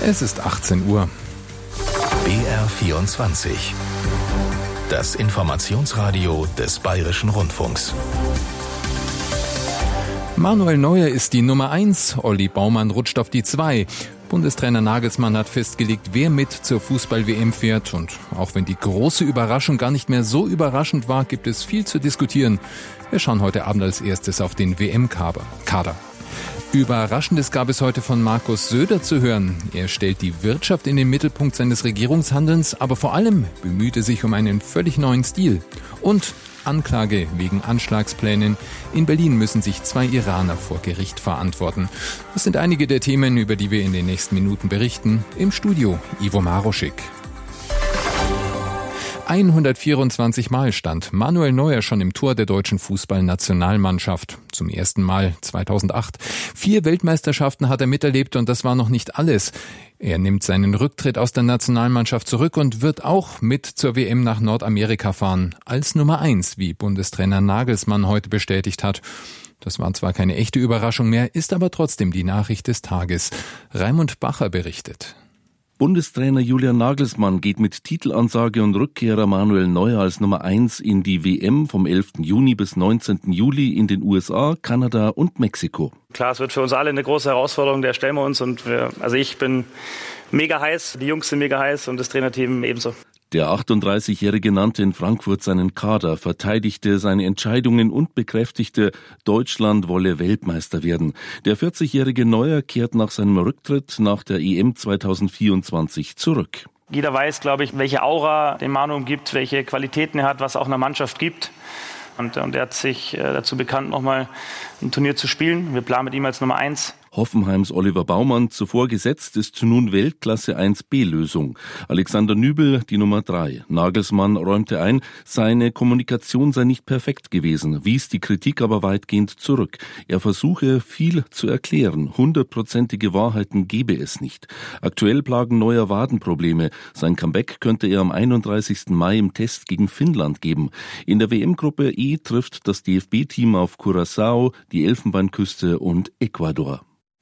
Es ist 18 Uhr. BR24. Das Informationsradio des Bayerischen Rundfunks. Manuel Neuer ist die Nummer 1, Olli Baumann rutscht auf die 2. Bundestrainer Nagelsmann hat festgelegt, wer mit zur Fußball-WM fährt. Und auch wenn die große Überraschung gar nicht mehr so überraschend war, gibt es viel zu diskutieren. Wir schauen heute Abend als erstes auf den WM-Kader. Überraschendes gab es heute von Markus Söder zu hören. Er stellt die Wirtschaft in den Mittelpunkt seines Regierungshandelns, aber vor allem bemüht er sich um einen völlig neuen Stil. Und Anklage wegen Anschlagsplänen. In Berlin müssen sich 2 Iraner vor Gericht verantworten. Das sind einige der Themen, über die wir in den nächsten Minuten berichten. Im Studio Ivo Maroschik. 124 Mal stand Manuel Neuer schon im Tor der deutschen Fußballnationalmannschaft. Zum ersten Mal 2008. 4 Weltmeisterschaften hat er miterlebt und das war noch nicht alles. Er nimmt seinen Rücktritt aus der Nationalmannschaft zurück und wird auch mit zur WM nach Nordamerika fahren. Als Nummer 1, wie Bundestrainer Nagelsmann heute bestätigt hat. Das war zwar keine echte Überraschung mehr, ist aber trotzdem die Nachricht des Tages. Raimund Bacher berichtet. Bundestrainer Julian Nagelsmann geht mit Titelansage und Rückkehrer Manuel Neuer als Nummer 1 in die WM vom 11. Juni bis 19. Juli in den USA, Kanada und Mexiko. Klar, es wird für uns alle eine große Herausforderung, der stellen wir uns. Ich bin mega heiß, die Jungs sind mega heiß und das Trainerteam ebenso. Der 38-Jährige nannte in Frankfurt seinen Kader, verteidigte seine Entscheidungen und bekräftigte, Deutschland wolle Weltmeister werden. Der 40-jährige Neuer kehrt nach seinem Rücktritt nach der EM 2024 zurück. Jeder weiß, glaube ich, welche Aura den Manu umgibt, welche Qualitäten er hat, was auch einer Mannschaft gibt. Und er hat sich dazu bekannt, nochmal ein Turnier zu spielen. Wir planen mit ihm als Nummer 1. Hoffenheims Oliver Baumann, zuvor gesetzt, ist nun Weltklasse 1B-Lösung. Alexander Nübel die Nummer 3. Nagelsmann räumte ein, seine Kommunikation sei nicht perfekt gewesen, wies die Kritik aber weitgehend zurück. Er versuche, viel zu erklären. 100%ige Wahrheiten gebe es nicht. Aktuell plagen Neuer Wadenprobleme. Sein Comeback könnte er am 31. Mai im Test gegen Finnland geben. In der WM-Gruppe E trifft das DFB-Team auf Curaçao, die Elfenbeinküste und Ecuador.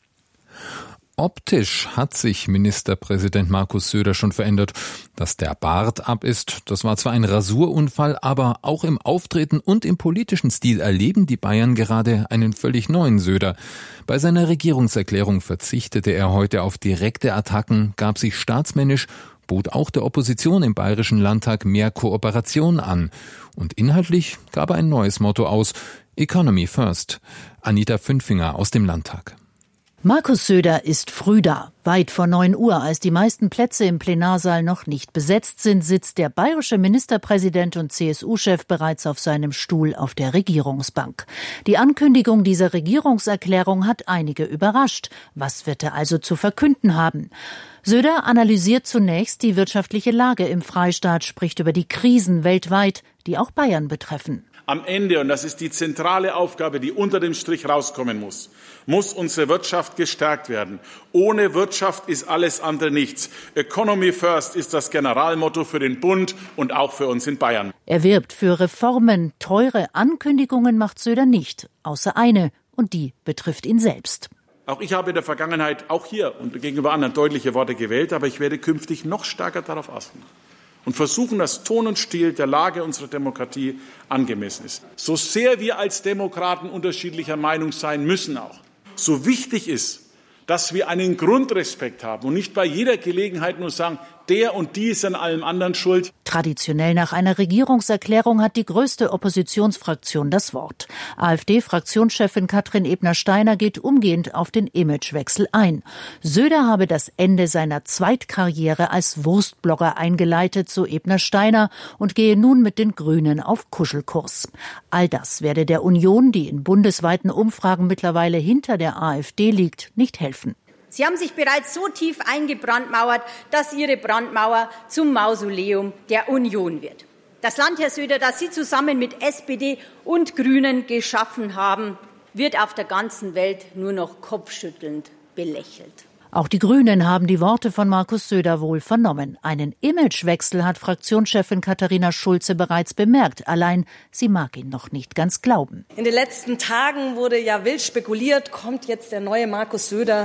Optisch hat sich Ministerpräsident Markus Söder schon verändert. Dass der Bart ab ist, das war zwar ein Rasurunfall, aber auch im Auftreten und im politischen Stil erleben die Bayern gerade einen völlig neuen Söder. Bei seiner Regierungserklärung verzichtete er heute auf direkte Attacken, gab sich staatsmännisch, bot auch der Opposition im Bayerischen Landtag mehr Kooperation an. Und inhaltlich gab er ein neues Motto aus: Economy First. Anita Fünfinger aus dem Landtag. Markus Söder ist früh da. Weit vor 9 Uhr, als die meisten Plätze im Plenarsaal noch nicht besetzt sind, sitzt der bayerische Ministerpräsident und CSU-Chef bereits auf seinem Stuhl auf der Regierungsbank. Die Ankündigung dieser Regierungserklärung hat einige überrascht. Was wird er also zu verkünden haben? Söder analysiert zunächst die wirtschaftliche Lage im Freistaat, spricht über die Krisen weltweit, die auch Bayern betreffen. Am Ende, und das ist die zentrale Aufgabe, die unter dem Strich rauskommen muss unsere Wirtschaft gestärkt werden. Ohne Wirtschaft ist alles andere nichts. Economy First ist das Generalmotto für den Bund und auch für uns in Bayern. Er wirbt für Reformen. Teure Ankündigungen macht Söder nicht, außer eine, und die betrifft ihn selbst. Auch ich habe in der Vergangenheit, auch hier und gegenüber anderen, deutliche Worte gewählt, aber ich werde künftig noch stärker darauf achten und versuchen, dass Ton und Stil der Lage unserer Demokratie angemessen ist. So sehr wir als Demokraten unterschiedlicher Meinung sein müssen auch, so wichtig ist, dass wir einen Grundrespekt haben und nicht bei jeder Gelegenheit nur sagen, der und die ist an allem anderen schuld. Traditionell nach einer Regierungserklärung hat die größte Oppositionsfraktion das Wort. AfD-Fraktionschefin Katrin Ebner-Steiner geht umgehend auf den Imagewechsel ein. Söder habe das Ende seiner Zweitkarriere als Wurstblogger eingeleitet, so Ebner-Steiner, und gehe nun mit den Grünen auf Kuschelkurs. All das werde der Union, die in bundesweiten Umfragen mittlerweile hinter der AfD liegt, nicht helfen. Sie haben sich bereits so tief eingebrandmauert, dass Ihre Brandmauer zum Mausoleum der Union wird. Das Land, Herr Söder, das Sie zusammen mit SPD und Grünen geschaffen haben, wird auf der ganzen Welt nur noch kopfschüttelnd belächelt. Auch die Grünen haben die Worte von Markus Söder wohl vernommen. Einen Imagewechsel hat Fraktionschefin Katharina Schulze bereits bemerkt. Allein, sie mag ihn noch nicht ganz glauben. In den letzten Tagen wurde ja wild spekuliert, kommt jetzt der neue Markus Söder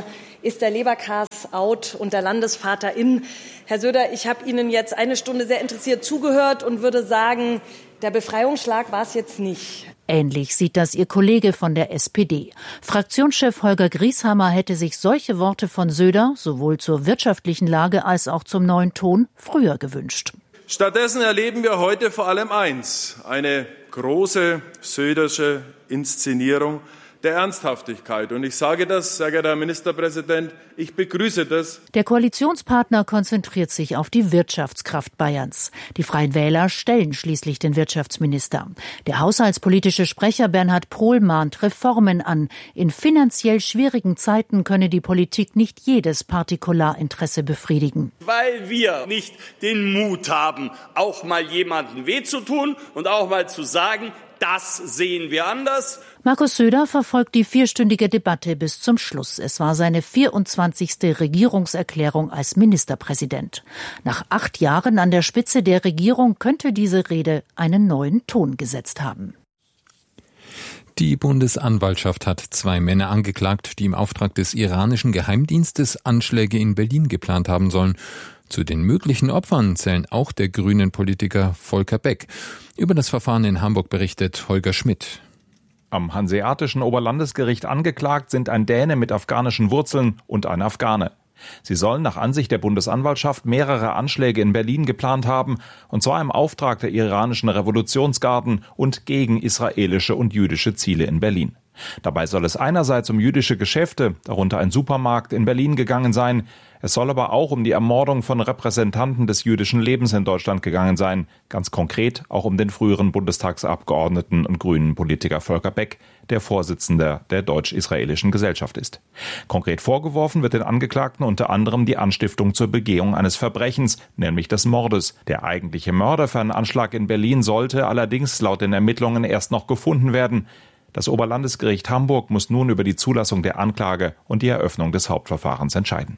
ist der Leberkas out und der Landesvater in. Herr Söder, ich habe Ihnen jetzt eine Stunde sehr interessiert zugehört und würde sagen, der Befreiungsschlag war es jetzt nicht. Ähnlich sieht das Ihr Kollege von der SPD. Fraktionschef Holger Grieshammer hätte sich solche Worte von Söder sowohl zur wirtschaftlichen Lage als auch zum neuen Ton früher gewünscht. Stattdessen erleben wir heute vor allem eins: eine große södersche Inszenierung der Ernsthaftigkeit. Und ich sage das, sehr geehrter Herr Ministerpräsident, ich begrüße das. Der Koalitionspartner konzentriert sich auf die Wirtschaftskraft Bayerns. Die Freien Wähler stellen schließlich den Wirtschaftsminister. Der haushaltspolitische Sprecher Bernhard Pohl mahnt Reformen an. In finanziell schwierigen Zeiten könne die Politik nicht jedes Partikularinteresse befriedigen. Weil wir nicht den Mut haben, auch mal jemandem weh zu tun und auch mal zu sagen, das sehen wir anders. Markus Söder verfolgt die 4-stündige Debatte bis zum Schluss. Es war seine 24. Regierungserklärung als Ministerpräsident. Nach 8 Jahren an der Spitze der Regierung könnte diese Rede einen neuen Ton gesetzt haben. Die Bundesanwaltschaft hat 2 Männer angeklagt, die im Auftrag des iranischen Geheimdienstes Anschläge in Berlin geplant haben sollen. Zu den möglichen Opfern zählen auch der grünen Politiker Volker Beck. Über das Verfahren in Hamburg berichtet Holger Schmidt. Am Hanseatischen Oberlandesgericht angeklagt sind ein Däne mit afghanischen Wurzeln und ein Afghane. Sie sollen nach Ansicht der Bundesanwaltschaft mehrere Anschläge in Berlin geplant haben, und zwar im Auftrag der iranischen Revolutionsgarden und gegen israelische und jüdische Ziele in Berlin. Dabei soll es einerseits um jüdische Geschäfte, darunter ein Supermarkt in Berlin, gegangen sein. Es soll aber auch um die Ermordung von Repräsentanten des jüdischen Lebens in Deutschland gegangen sein. Ganz konkret auch um den früheren Bundestagsabgeordneten und grünen Politiker Volker Beck, der Vorsitzender der Deutsch-Israelischen Gesellschaft ist. Konkret vorgeworfen wird den Angeklagten unter anderem die Anstiftung zur Begehung eines Verbrechens, nämlich des Mordes. Der eigentliche Mörder für einen Anschlag in Berlin sollte allerdings laut den Ermittlungen erst noch gefunden werden. Das Oberlandesgericht Hamburg muss nun über die Zulassung der Anklage und die Eröffnung des Hauptverfahrens entscheiden.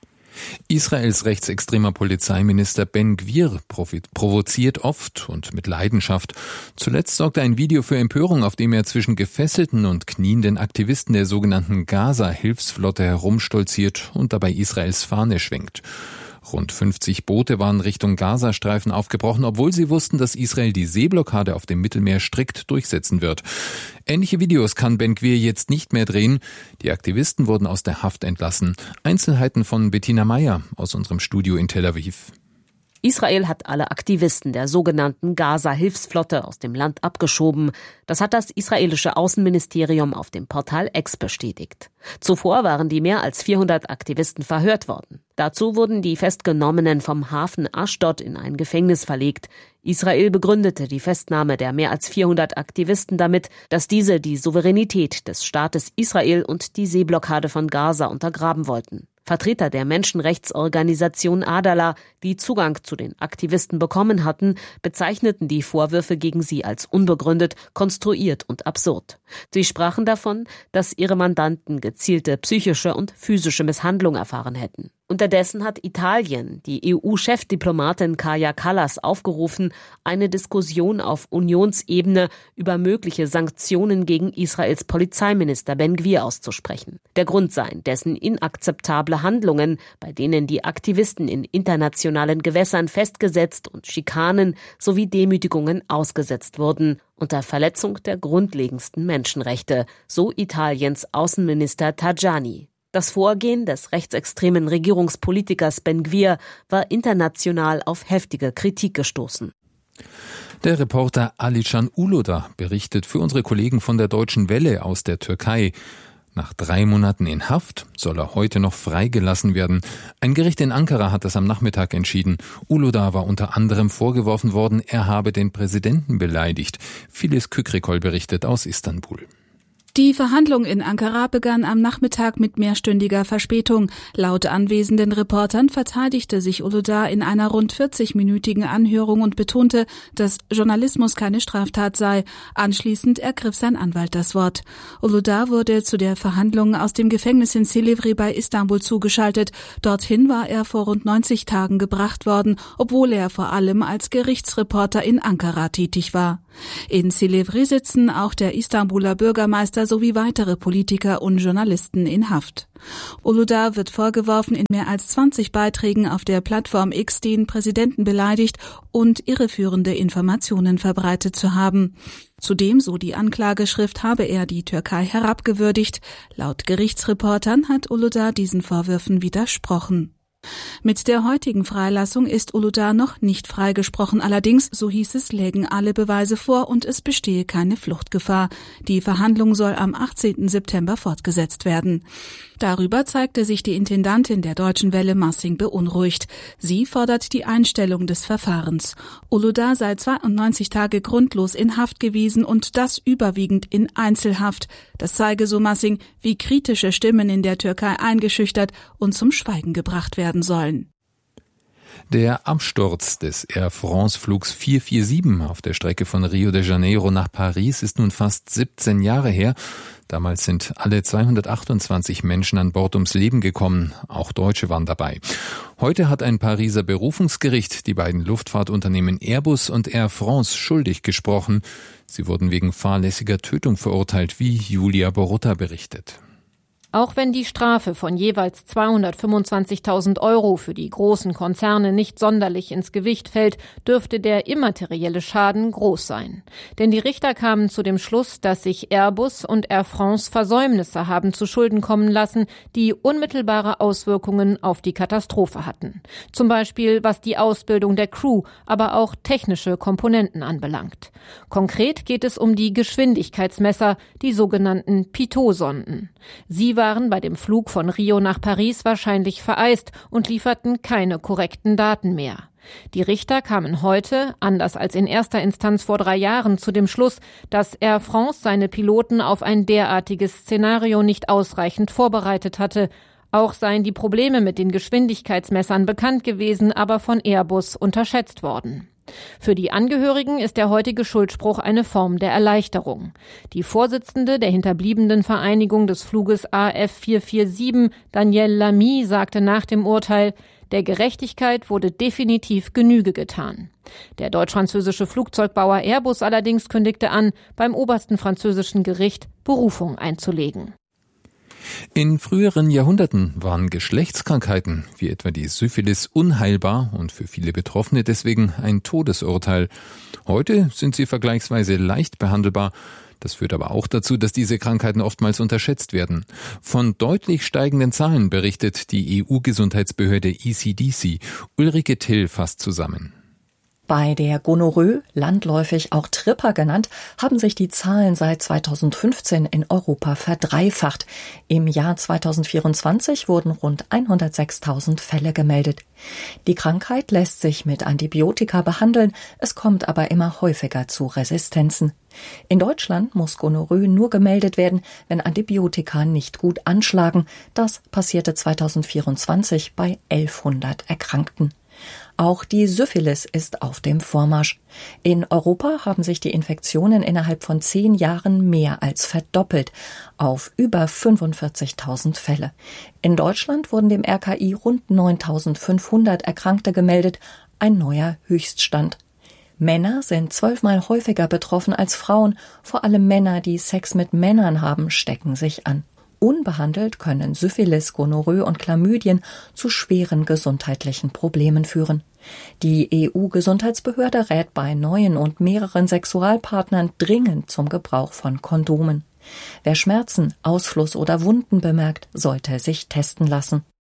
Israels rechtsextremer Polizeiminister Ben Gvir provoziert oft und mit Leidenschaft. Zuletzt sorgte ein Video für Empörung, auf dem er zwischen gefesselten und knienden Aktivisten der sogenannten Gaza-Hilfsflotte herumstolziert und dabei Israels Fahne schwenkt. Rund 50 Boote waren Richtung Gazastreifen aufgebrochen, obwohl sie wussten, dass Israel die Seeblockade auf dem Mittelmeer strikt durchsetzen wird. Ähnliche Videos kann Ben Gvir jetzt nicht mehr drehen. Die Aktivisten wurden aus der Haft entlassen. Einzelheiten von Bettina Meyer aus unserem Studio in Tel Aviv. Israel hat alle Aktivisten der sogenannten Gaza-Hilfsflotte aus dem Land abgeschoben. Das hat das israelische Außenministerium auf dem Portal X bestätigt. Zuvor waren die mehr als 400 Aktivisten verhört worden. Dazu wurden die Festgenommenen vom Hafen Aschdod in ein Gefängnis verlegt. Israel begründete die Festnahme der mehr als 400 Aktivisten damit, dass diese die Souveränität des Staates Israel und die Seeblockade von Gaza untergraben wollten. Vertreter der Menschenrechtsorganisation Adala, die Zugang zu den Aktivisten bekommen hatten, bezeichneten die Vorwürfe gegen sie als unbegründet, konstruiert und absurd. Sie sprachen davon, dass ihre Mandanten gezielte psychische und physische Misshandlung erfahren hätten. Unterdessen hat Italien die EU-Chefdiplomatin Kaja Kallas aufgerufen, eine Diskussion auf Unionsebene über mögliche Sanktionen gegen Israels Polizeiminister Ben Gvir auszusprechen. Der Grund seien dessen inakzeptable Handlungen, bei denen die Aktivisten in internationalen Gewässern festgesetzt und Schikanen sowie Demütigungen ausgesetzt wurden, unter Verletzung der grundlegendsten Menschenrechte, so Italiens Außenminister Tajani. Das Vorgehen des rechtsextremen Regierungspolitikers Ben Gvir war international auf heftige Kritik gestoßen. Der Reporter Alican Uludağ berichtet für unsere Kollegen von der Deutschen Welle aus der Türkei. Nach 3 Monaten in Haft soll er heute noch freigelassen werden. Ein Gericht in Ankara hat das am Nachmittag entschieden. Uludağ war unter anderem vorgeworfen worden, er habe den Präsidenten beleidigt. Filiz Kükrikol berichtet aus Istanbul. Die Verhandlung in Ankara begann am Nachmittag mit mehrstündiger Verspätung. Laut anwesenden Reportern verteidigte sich Uludağ in einer rund 40-minütigen Anhörung und betonte, dass Journalismus keine Straftat sei. Anschließend ergriff sein Anwalt das Wort. Uludağ wurde zu der Verhandlung aus dem Gefängnis in Silivri bei Istanbul zugeschaltet. Dorthin war er vor rund 90 Tagen gebracht worden, obwohl er vor allem als Gerichtsreporter in Ankara tätig war. In Silivri sitzen auch der Istanbuler Bürgermeister Minister sowie weitere Politiker und Journalisten in Haft. Uludağ wird vorgeworfen, in mehr als 20 Beiträgen auf der Plattform X den Präsidenten beleidigt und irreführende Informationen verbreitet zu haben. Zudem, so die Anklageschrift, habe er die Türkei herabgewürdigt. Laut Gerichtsreportern hat Uludağ diesen Vorwürfen widersprochen. Mit der heutigen Freilassung ist Uludağ noch nicht freigesprochen. Allerdings, so hieß es, lägen alle Beweise vor und es bestehe keine Fluchtgefahr. Die Verhandlung soll am 18. September fortgesetzt werden. Darüber zeigte sich die Intendantin der Deutschen Welle Massing beunruhigt. Sie fordert die Einstellung des Verfahrens. Uludağ sei 92 Tage grundlos in Haft gewesen und das überwiegend in Einzelhaft. Das zeige, so Massing, wie kritische Stimmen in der Türkei eingeschüchtert und zum Schweigen gebracht werden sollen. Der Absturz des Air France-Flugs 447 auf der Strecke von Rio de Janeiro nach Paris ist nun fast 17 Jahre her. Damals sind alle 228 Menschen an Bord ums Leben gekommen. Auch Deutsche waren dabei. Heute hat ein Pariser Berufungsgericht die beiden Luftfahrtunternehmen Airbus und Air France schuldig gesprochen. Sie wurden wegen fahrlässiger Tötung verurteilt, wie Julia Borutta berichtet. Auch wenn die Strafe von jeweils 225.000 € für die großen Konzerne nicht sonderlich ins Gewicht fällt, dürfte der immaterielle Schaden groß sein. Denn die Richter kamen zu dem Schluss, dass sich Airbus und Air France Versäumnisse haben zu Schulden kommen lassen, die unmittelbare Auswirkungen auf die Katastrophe hatten. Zum Beispiel was die Ausbildung der Crew, aber auch technische Komponenten anbelangt. Konkret geht es um die Geschwindigkeitsmesser, die sogenannten Pitot-Sonden. Sie waren bei dem Flug von Rio nach Paris wahrscheinlich vereist und lieferten keine korrekten Daten mehr. Die Richter kamen heute, anders als in erster Instanz vor 3 Jahren, zu dem Schluss, dass Air France seine Piloten auf ein derartiges Szenario nicht ausreichend vorbereitet hatte. Auch seien die Probleme mit den Geschwindigkeitsmessern bekannt gewesen, aber von Airbus unterschätzt worden. Für die Angehörigen ist der heutige Schuldspruch eine Form der Erleichterung. Die Vorsitzende der hinterbliebenen Vereinigung des Fluges AF447, Danielle Lamy, sagte nach dem Urteil, der Gerechtigkeit wurde definitiv Genüge getan. Der deutsch-französische Flugzeugbauer Airbus allerdings kündigte an, beim obersten französischen Gericht Berufung einzulegen. In früheren Jahrhunderten waren Geschlechtskrankheiten, wie etwa die Syphilis, unheilbar und für viele Betroffene deswegen ein Todesurteil. Heute sind sie vergleichsweise leicht behandelbar. Das führt aber auch dazu, dass diese Krankheiten oftmals unterschätzt werden. Von deutlich steigenden Zahlen berichtet die EU-Gesundheitsbehörde ECDC. Ulrike Till fasst zusammen. Bei der Gonorrhoe, landläufig auch Tripper genannt, haben sich die Zahlen seit 2015 in Europa verdreifacht. Im Jahr 2024 wurden rund 106.000 Fälle gemeldet. Die Krankheit lässt sich mit Antibiotika behandeln, es kommt aber immer häufiger zu Resistenzen. In Deutschland muss Gonorrhoe nur gemeldet werden, wenn Antibiotika nicht gut anschlagen. Das passierte 2024 bei 1100 Erkrankten. Auch die Syphilis ist auf dem Vormarsch. In Europa haben sich die Infektionen innerhalb von 10 Jahren mehr als verdoppelt, auf über 45.000 Fälle. In Deutschland wurden dem RKI rund 9.500 Erkrankte gemeldet, ein neuer Höchststand. Männer sind 12-mal häufiger betroffen als Frauen. Vor allem Männer, die Sex mit Männern haben, stecken sich an. Unbehandelt können Syphilis, Gonorrhoe und Chlamydien zu schweren gesundheitlichen Problemen führen. Die EU-Gesundheitsbehörde rät bei neuen und mehreren Sexualpartnern dringend zum Gebrauch von Kondomen. Wer Schmerzen, Ausfluss oder Wunden bemerkt, sollte sich testen lassen.